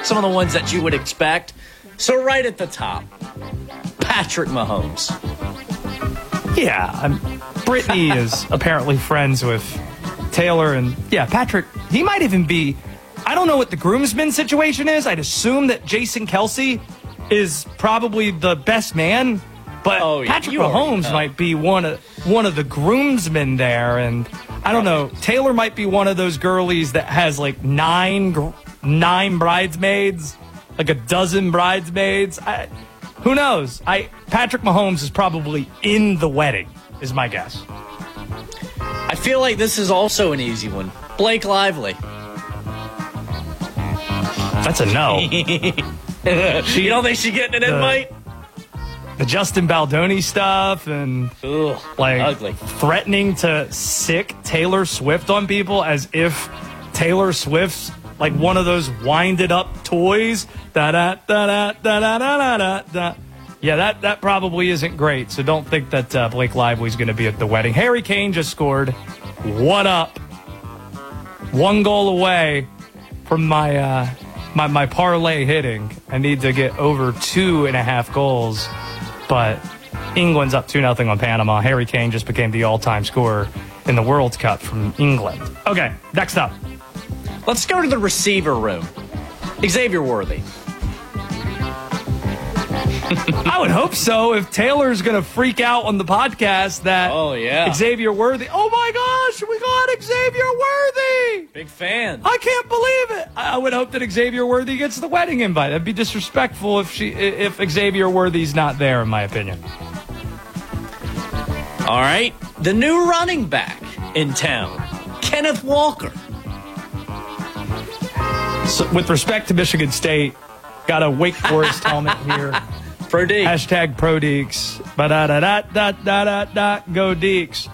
some of the ones that you would expect. So right at the top, Patrick Mahomes. Yeah, Brittany is apparently friends with Taylor, and yeah, Patrick, he might even be, I don't know what the groomsman situation is. I'd assume that Jason Kelce is probably the best man, but Patrick Mahomes might be one of the groomsmen there, and I don't know, Taylor might be one of those girlies that has like nine bridesmaids, like a dozen bridesmaids. Who knows? Patrick Mahomes is probably in the wedding, is my guess. I feel like this is also an easy one. Blake Lively. That's a no. You don't think she's getting an invite? The Justin Baldoni stuff and ugly. Threatening to sick Taylor Swift on people as if Taylor Swift's like one of those winded up toys. Da-da, da-da, da-da, da-da, da-da. Yeah, that probably isn't great. So don't think that Blake Lively's going to be at the wedding. Harry Kane just scored. What up? 1 goal away from my parlay hitting. I need to get over 2.5 goals. But England's up 2-0 on Panama. Harry Kane just became the all-time scorer in the World Cup from England. Okay, next up. Let's go to the receiver room. Xavier Worthy. I would hope so. If Taylor's going to freak out on the podcast that Xavier Worthy. Oh my gosh, we got Xavier Worthy. Big fan. I can't believe it. I would hope that Xavier Worthy gets the wedding invite. That'd be disrespectful if Xavier Worthy's not there, in my opinion. All right. The new running back in town, Kenneth Walker. So, with respect to Michigan State, got a Wake Forest helmet here. Pro Deeks. Hashtag Pro Deeks. Ba-da-da-da-da-da-da-da. Go Deeks.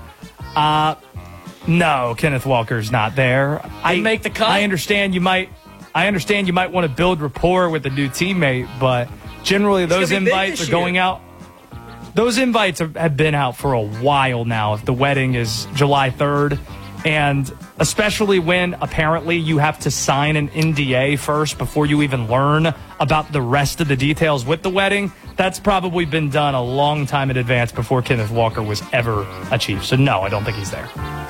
No, Kenneth Walker's not there. Didn't make the cut. I understand you might want to build rapport with a new teammate, but generally those invites are going out. Those invites have been out for a while now. If the wedding is July 3rd, and especially when apparently you have to sign an NDA first before you even learn about the rest of the details with the wedding, that's probably been done a long time in advance before Kenneth Walker was ever a Chief. So no, I don't think he's there.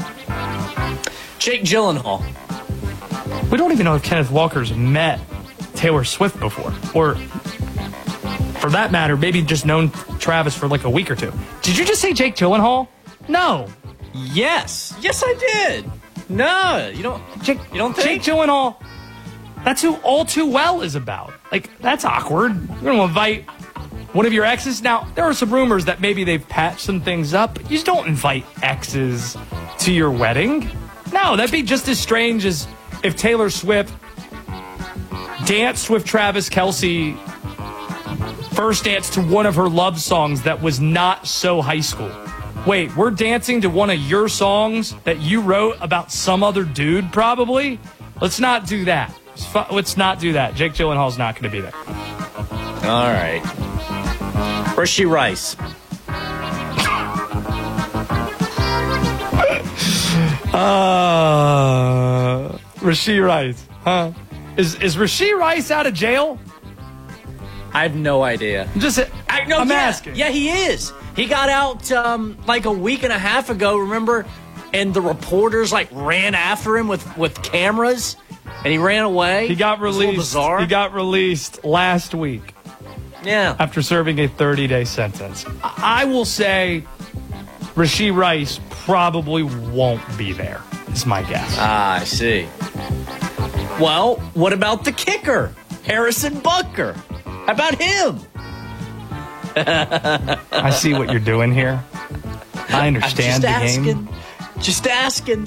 Jake Gyllenhaal. We don't even know if Kenneth Walker's met Taylor Swift before, or for that matter, maybe just known Travis for like a week or two. Did you just say Jake Gyllenhaal? No. Yes, I did. No, you don't think? Jake Gyllenhaal, that's who All Too Well is about. Like, that's awkward. You're going to invite one of your exes. Now, there are some rumors that maybe they've patched some things up, but you just don't invite exes to your wedding. No, that'd be just as strange as if Taylor Swift danced with Travis Kelce first dance to one of her love songs that was not so high school. Wait, we're dancing to one of your songs that you wrote about some other dude, probably? Let's not do that. Let's not do that. Jake Gyllenhaal's not going to be there. All right. Rashee Rice. Rashee Rice, huh? Is Rashee Rice out of jail? I have no idea. I'm asking. Yeah, he is. He got out like a week and a half ago, remember? And the reporters like ran after him with cameras, and he ran away. He got released. Bizarre. He got released last week. Yeah. After serving a 30-day sentence. I will say Rashee Rice probably won't be there, is my guess. I see. Well, what about the kicker, Harrison Butker? How about him? I see what you're doing here. I understand the game. Just asking.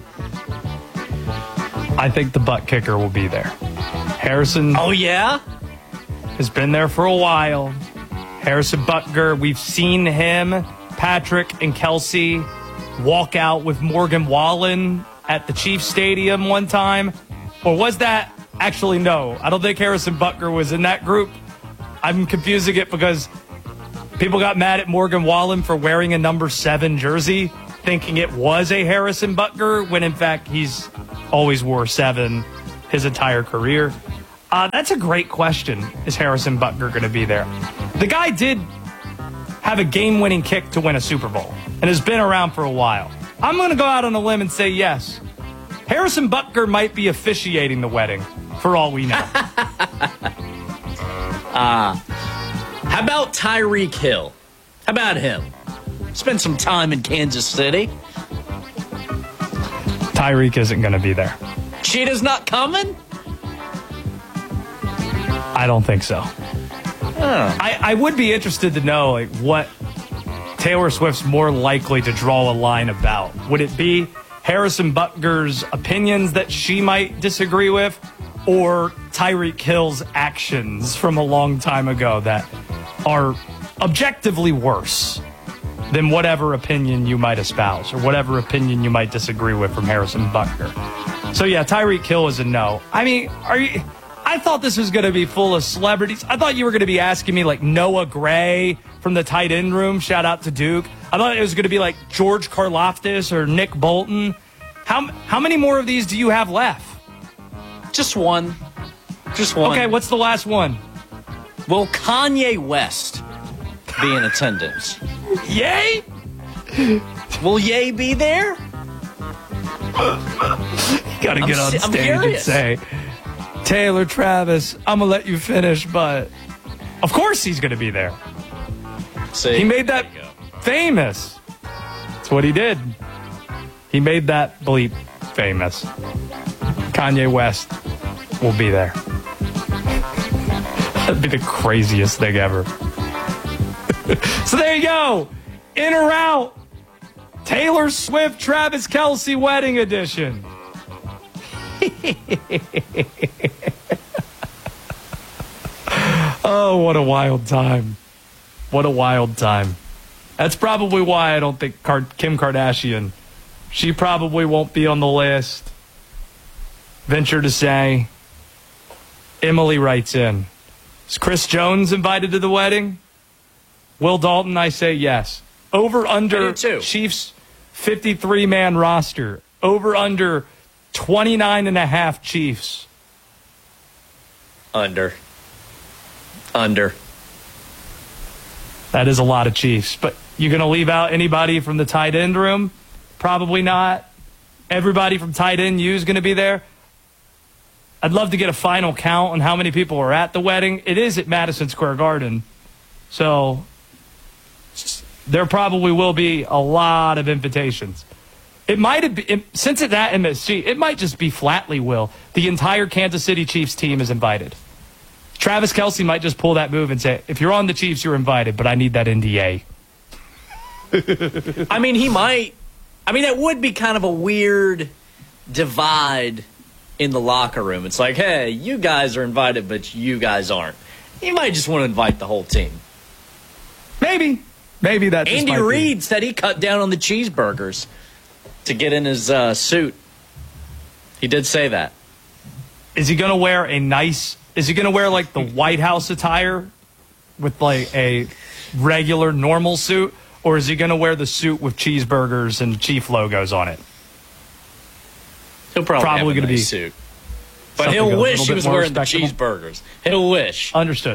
I think the butt kicker will be there. Harrison. Oh, yeah? Has been there for a while. Harrison Butker, we've seen him, Patrick and Kelce walk out with Morgan Wallen at the Chiefs Stadium one time. Or was that? Actually, no. I don't think Harrison Butker was in that group. I'm confusing it because people got mad at Morgan Wallen for wearing a number 7 jersey, thinking it was a Harrison Butker, when in fact he's always wore 7 his entire career. That's a great question. Is Harrison Butker going to be there? The guy did have a game-winning kick to win a Super Bowl and has been around for a while. I'm going to go out on a limb and say yes. Harrison Butker might be officiating the wedding, for all we know. How about Tyreek Hill? How about him? Spent some time in Kansas City. Tyreek isn't going to be there. Cheetah's not coming? I don't think so. I would be interested to know like what Taylor Swift's more likely to draw a line about. Would it be Harrison Butker's opinions that she might disagree with, or Tyreek Hill's actions from a long time ago that are objectively worse than whatever opinion you might espouse or whatever opinion you might disagree with from Harrison Butker? So yeah, Tyreek Hill is a no. I mean, I thought this was going to be full of celebrities. I thought you were going to be asking me like Noah Gray from the tight end room. Shout out to Duke. I thought it was going to be like George Karlaftis or Nick Bolton. How many more of these do you have left? Just one. Just one. Okay, what's the last one? Will Kanye West be in attendance? Yay? Will Ye be there? Got to get on stage and say, Taylor Travis, I'm going to let you finish, but of course he's going to be there. See, he made that famous. That's what he did. He made that bleep famous. Kanye West will be there. That'd be the craziest thing ever. So there you go. In or out. Taylor Swift, Travis Kelce wedding edition. Oh, what a wild time. What a wild time. That's probably why I don't think Kim Kardashian, she probably won't be on the list. Venture to say. Emily writes in, is Chris Jones invited to the wedding? Will Dalton, I say yes. Over under Chiefs 53-man roster. Over under 29.5 Chiefs. Under. That is a lot of Chiefs. But you going to leave out anybody from the tight end room? Probably not. Everybody from tight end U is going to be there. I'd love to get a final count on how many people are at the wedding. It is at Madison Square Garden. So there probably will be a lot of invitations. It might have been, since it's at MSG, it might just be flatly, Will. The entire Kansas City Chiefs team is invited. Travis Kelce might just pull that move and say, if you're on the Chiefs, you're invited, but I need that NDA. I mean, he might. I mean, that would be kind of a weird divide in the locker room. It's like, hey, you guys are invited, but you guys aren't. He might just want to invite the whole team. Maybe that. Andy Reid said he cut down on the cheeseburgers to get in his suit. He did say that. Is he going to wear is he going to wear like the White House attire with like a regular normal suit? Or is he going to wear the suit with cheeseburgers and Chief logos on it? He'll probably going to be suit. But he'll wish he was wearing the cheeseburgers. He'll wish. Understood.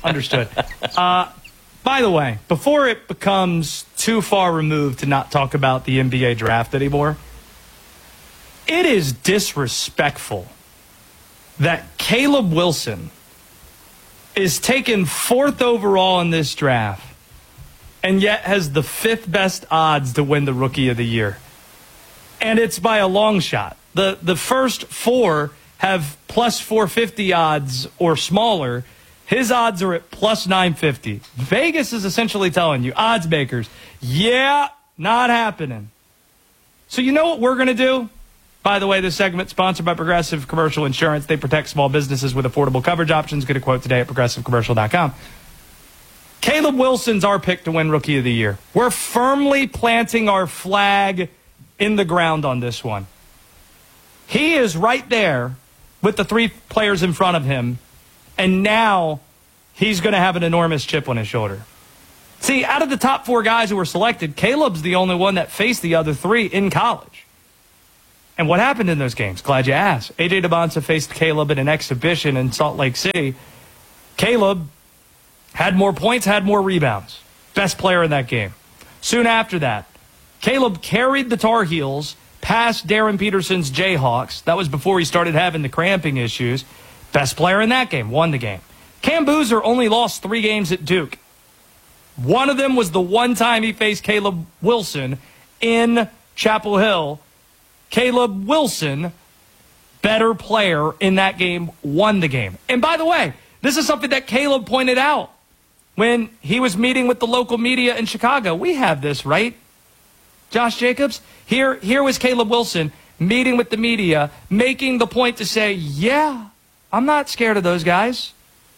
By the way, before it becomes too far removed to not talk about the NBA draft anymore, it is disrespectful that Caleb Wilson is taken 4th overall in this draft and yet has the 5th best odds to win the Rookie of the Year. And it's by a long shot. The first 4 have plus 450 odds or smaller. His odds are at plus 950. Vegas is essentially telling you, odds makers, yeah, not happening. So you know what we're going to do? By the way, this segment sponsored by Progressive Commercial Insurance. They protect small businesses with affordable coverage options. Get a quote today at progressivecommercial.com. Caleb Wilson's our pick to win Rookie of the Year. We're firmly planting our flag in the ground on this one. He is right there with the 3 players in front of him, and now he's going to have an enormous chip on his shoulder. See, out of the top 4 guys who were selected, Caleb's the only one that faced the other 3 in college. And what happened in those games? Glad you asked. A.J. Dybonsa faced Caleb in an exhibition in Salt Lake City. Caleb had more points, had more rebounds. Best player in that game. Soon after that, Caleb carried the Tar Heels past Darren Peterson's Jayhawks. That was before he started having the cramping issues. Best player in that game, won the game. Cam Boozer only lost 3 games at Duke. One of them was the one time he faced Caleb Wilson in Chapel Hill. Caleb Wilson, better player in that game, won the game. And by the way, this is something that Caleb pointed out when he was meeting with the local media in Chicago. We have this, right, Josh Jacobs? Here was Caleb Wilson meeting with the media, making the point to say, yeah, I'm not scared of those guys.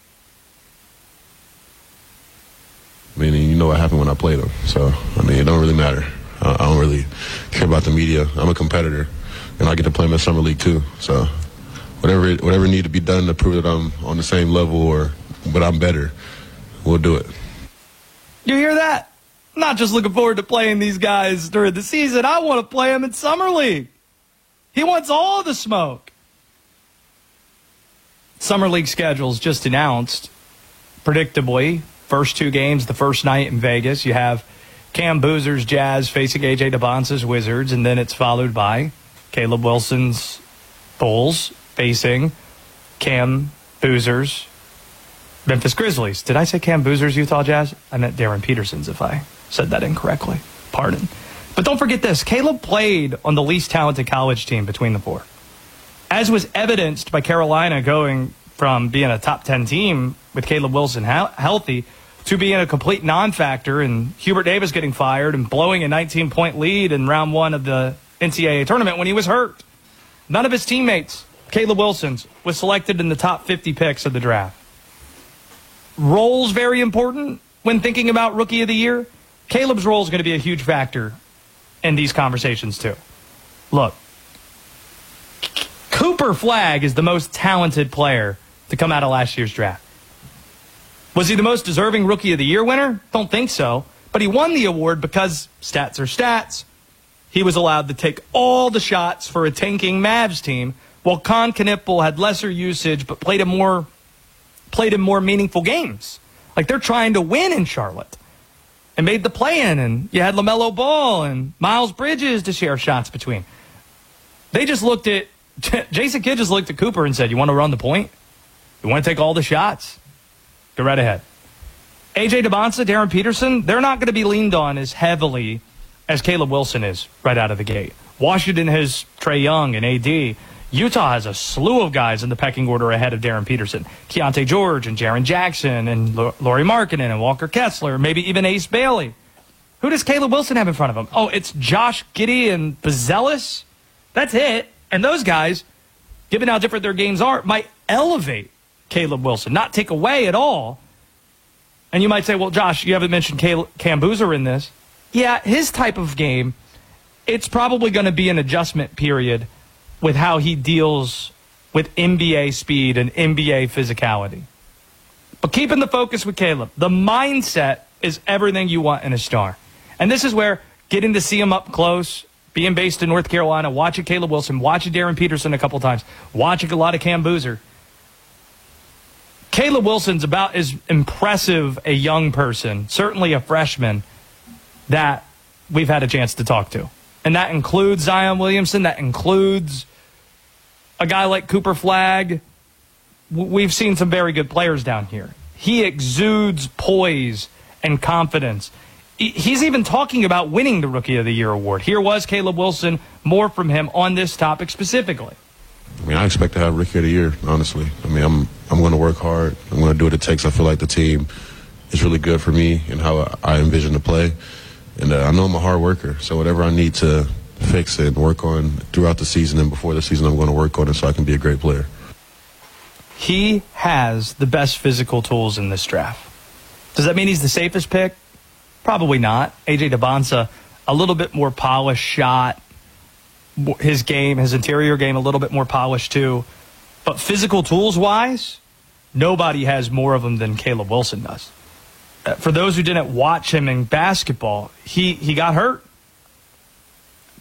I mean, you know what happened when I played them. So, I mean, it don't really matter. I don't really care about the media. I'm a competitor, and I get to play in the Summer League too. So whatever need to be done to prove that I'm on the same level but I'm better, we'll do it. You hear that? I'm not just looking forward to playing these guys during the season. I want to play them in Summer League. He wants all the smoke. Summer League schedule's just announced. Predictably, first 2 games, the first night in Vegas, you have Cam Boozer's Jazz facing A.J. Dybonsa's Wizards, and then it's followed by Caleb Wilson's Bulls facing Cam Boozer's Memphis Grizzlies. Did I say Cam Boozer's Utah Jazz? I meant Darren Peterson's if I said that incorrectly. Pardon. But don't forget this. Caleb played on the least talented college team between the 4. As was evidenced by Carolina going from being a top 10 team with Caleb Wilson healthy to being a complete non-factor and Hubert Davis getting fired and blowing a 19-point lead in round 1 of the NCAA tournament when he was hurt. None of his teammates, Caleb Wilson's, was selected in the top 50 picks of the draft. Roles very important when thinking about Rookie of the Year. Caleb's role is going to be a huge factor in these conversations too. Look, Cooper Flagg is the most talented player to come out of last year's draft. Was he the most deserving Rookie of the Year winner? Don't think so. But he won the award because stats are stats. He was allowed to take all the shots for a tanking Mavs team, while Con Knippel had lesser usage but played in more meaningful games. Like they're trying to win in Charlotte. And made the play-in, and you had LaMelo Ball and Miles Bridges to share shots between. They just looked at Jason Kidd just looked at Cooper and said, you want to run the point? You want to take all the shots? Go right ahead. A.J. Dybonsa, Darren Peterson, they're not going to be leaned on as heavily as Caleb Wilson is right out of the gate. Washington has Trae Young and A.D. Utah has a slew of guys in the pecking order ahead of Darren Peterson. Keontae George and Jaren Jackson and Lauri Markkanen and Walker Kessler, maybe even Ace Bailey. Who does Caleb Wilson have in front of him? Oh, it's Josh Giddey and Buzelis? That's it. And those guys, given how different their games are, might elevate Caleb Wilson, not take away at all. And you might say, well, Josh, you haven't mentioned Cam Boozer in this. Yeah, his type of game, it's probably going to be an adjustment period with how he deals with NBA speed and NBA physicality. But keeping the focus with Caleb, the mindset is everything you want in a star. And this is where getting to see him up close, being based in North Carolina, watching Caleb Wilson, watching Darren Peterson a couple times, watching a lot of Cam Boozer. Caleb Wilson's about as impressive a young person, certainly a freshman, that we've had a chance to talk to. And that includes Zion Williamson. That includes a guy like Cooper Flagg. We've seen some very good players down here. He exudes poise and confidence. He's even talking about winning the Rookie of the Year award. Here was Caleb Wilson, more from him on this topic specifically. I mean, I expect to have Rookie of the Year, honestly. I mean, I'm going to work hard. I'm going to do what it takes. I feel like the team is really good for me and how I envision to play. And I know I'm a hard worker, so whatever I need to fix and work on throughout the season and before the season, I'm going to work on it so I can be a great player. He has the best physical tools in this draft. Does that mean he's the safest pick? Probably not. A.J. Dybonsa, a little bit more polished shot. His game, his interior game, a little bit more polished too. But physical tools-wise, nobody has more of them than Caleb Wilson does. For those who didn't watch him in basketball, he got hurt.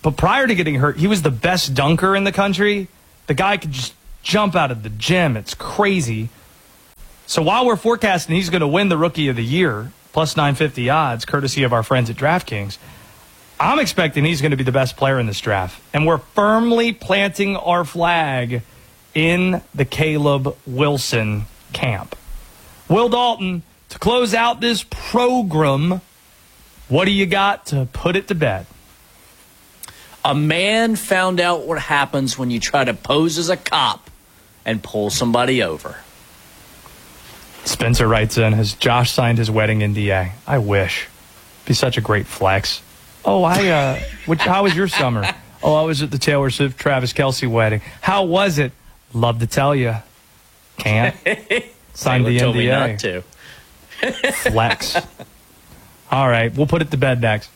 But prior to getting hurt, he was the best dunker in the country. The guy could just jump out of the gym. It's crazy. So while we're forecasting he's going to win the Rookie of the Year, plus 950 odds, courtesy of our friends at DraftKings, I'm expecting he's going to be the best player in this draft. And we're firmly planting our flag in the Caleb Wilson camp. Will Dalton, to close out this program, what do you got to put it to bed? A man found out what happens when you try to pose as a cop and pull somebody over. Spencer writes in, has Josh signed his wedding NDA? I wish. Be such a great flex. Oh, how was your summer? Oh, I was at the Taylor Swift Travis Kelce wedding. How was it? Love to tell you. Can't. Signed the told me NDA. not to. Flex. All right, we'll put it to bed next.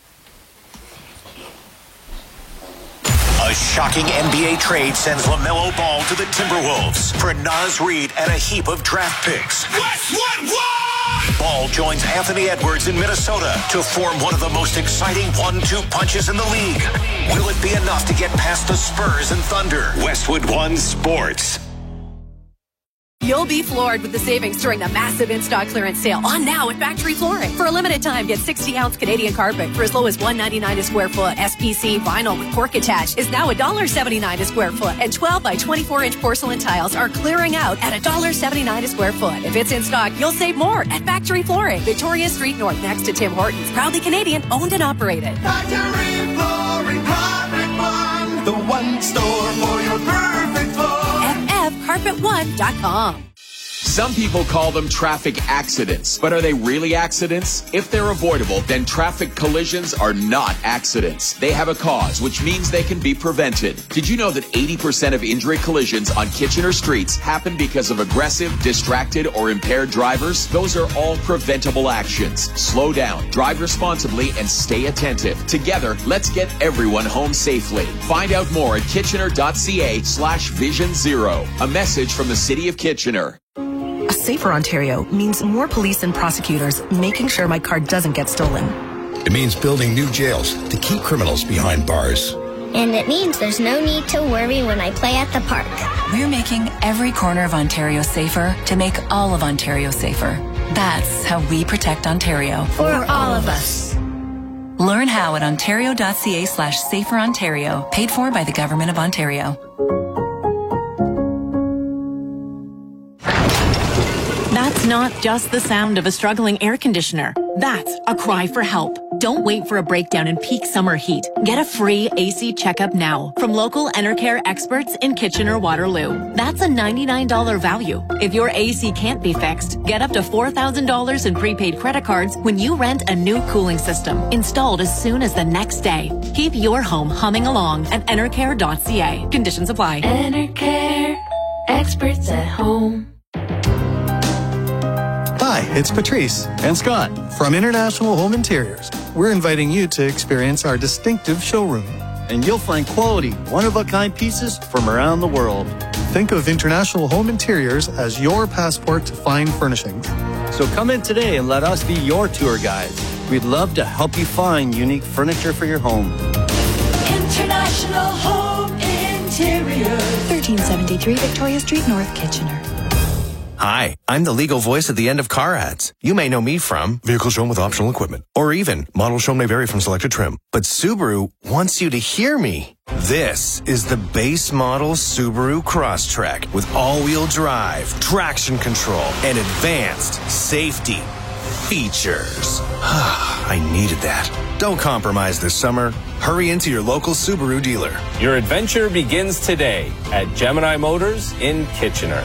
A shocking NBA trade sends LaMelo Ball to the Timberwolves for Naz Reid and a heap of draft picks. What? Ball joins Anthony Edwards in Minnesota to form one of the most exciting 1-2 punches in the league. Will it be enough to get past the Spurs and Thunder? Westwood One Sports. You'll be floored with the savings during the massive in-stock clearance sale on now at Factory Flooring. For a limited time, get 60-ounce Canadian carpet for as low as $1.99 a square foot. SPC vinyl with cork attached is now $1.79 a square foot. And 12 by 24-inch porcelain tiles are clearing out at $1.79 a square foot. If it's in stock, you'll save more at Factory Flooring. Victoria Street North next to Tim Hortons. Proudly Canadian, owned and operated. Factory Flooring, Carpet One, the one store for your perfect floor. FFCarpet1.com. Some people call them traffic accidents, but are they really accidents? If they're avoidable, then traffic collisions are not accidents. They have a cause, which means they can be prevented. Did you know that 80% of injury collisions on Kitchener streets happen because of aggressive, distracted, or impaired drivers? Those are all preventable actions. Slow down, drive responsibly, and stay attentive. Together, let's get everyone home safely. Find out more at kitchener.ca/vision0. A message from the City of Kitchener. A safer Ontario means more police and prosecutors making sure my car doesn't get stolen. It means building new jails to keep criminals behind bars. And it means there's no need to worry when I play at the park. We're making every corner of Ontario safer to make all of Ontario safer. That's how we protect Ontario. For all of us. Learn how at ontario.ca/saferontario. Paid for by the Government of Ontario. That's not just the sound of a struggling air conditioner. That's a cry for help. Don't wait for a breakdown in peak summer heat. Get a free AC checkup now from local Enercare experts in Kitchener-Waterloo. That's a $99 value. If your AC can't be fixed, get up to $4,000 in prepaid credit cards when you rent a new cooling system installed as soon as the next day. Keep your home humming along at enercare.ca. Conditions apply. Enercare, experts at home. Hi, it's Patrice and Scott from International Home Interiors. We're inviting you to experience our distinctive showroom. And you'll find quality, one-of-a-kind pieces from around the world. Think of International Home Interiors as your passport to fine furnishings. So come in today and let us be your tour guides. We'd love to help you find unique furniture for your home. International Home Interiors. 1373 Victoria Street, North Kitchener. Hi, I'm the legal voice at the end of car ads. You may know me from vehicle shown with optional equipment, or even model shown may vary from selected trim. But Subaru wants you to hear me. This is the base model Subaru Crosstrek with all-wheel drive, traction control, and advanced safety features. I needed that. Don't compromise this summer. Hurry into your local Subaru dealer. Your adventure begins today at Gemini Motors in Kitchener.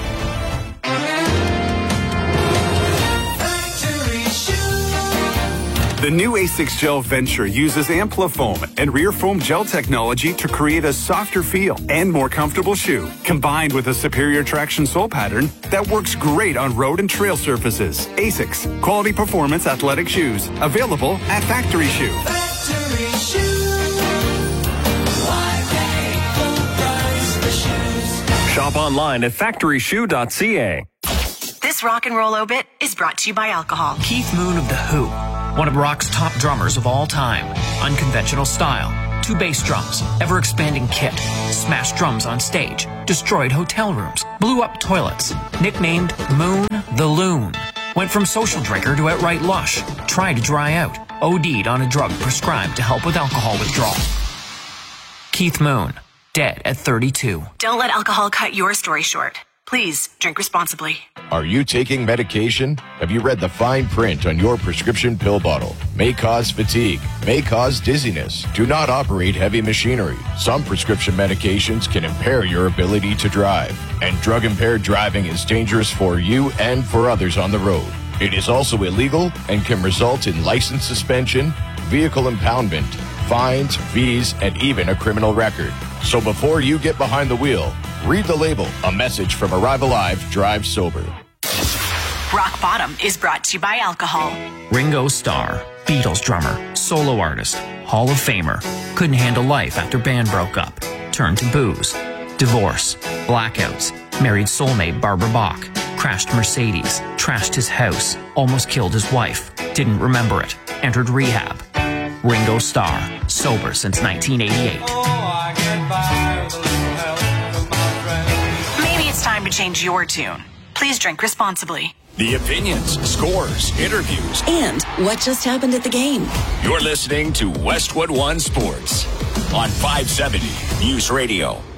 The new A6 Gel Venture uses Amplifoam and rear foam gel technology to create a softer feel and more comfortable shoe, combined with a superior traction sole pattern that works great on road and trail surfaces. A6, quality performance athletic shoes, available at Factory Shoe. Factory Shoe. Why pay full price for shoes? Shop online at factoryshoe.ca. This rock and roll obit is brought to you by alcohol. Keith Moon of The Who, one of rock's top drummers of all time. Unconventional style, 2 bass drums, ever-expanding kit, smashed drums on stage, destroyed hotel rooms, blew up toilets, nicknamed Moon the Loon, went from social drinker to outright lush, tried to dry out, OD'd on a drug prescribed to help with alcohol withdrawal. Keith Moon, dead at 32. Don't let alcohol cut your story short. Please drink responsibly. Are you taking medication? Have you read the fine print on your prescription pill bottle? May cause fatigue, may cause dizziness. Do not operate heavy machinery. Some prescription medications can impair your ability to drive. And drug-impaired driving is dangerous for you and for others on the road. It is also illegal and can result in license suspension, vehicle impoundment, fines, fees, and even a criminal record. So before you get behind the wheel, read the label. A message from Arrive Alive, Drive Sober. Rock Bottom is brought to you by alcohol. Ringo Starr, Beatles drummer, solo artist, Hall of Famer, couldn't handle life after band broke up, turned to booze, divorce, blackouts, married soulmate Barbara Bach, crashed Mercedes, trashed his house, almost killed his wife, didn't remember it, entered rehab. Ringo Starr, sober since 1988. Maybe it's time to change your tune. Please drink responsibly. The opinions, scores, interviews, and what just happened at the game. You're listening to Westwood One Sports on 570 News Radio.